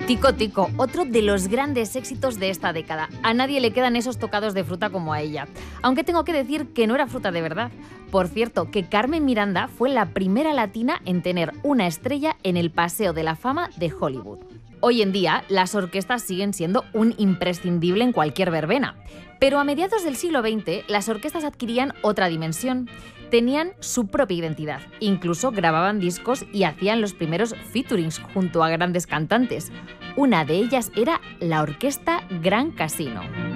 Tico Tico, otro de los grandes éxitos de esta década. A nadie le quedan esos tocados de fruta como a ella. Aunque tengo que decir que no era fruta de verdad. Por cierto, que Carmen Miranda fue la primera latina en tener una estrella en el Paseo de la Fama de Hollywood. Hoy en día, las orquestas siguen siendo un imprescindible en cualquier verbena. Pero a mediados del siglo XX, las orquestas adquirían otra dimensión. Tenían su propia identidad, incluso grababan discos y hacían los primeros featurings junto a grandes cantantes. Una de ellas era la Orquesta Gran Casino.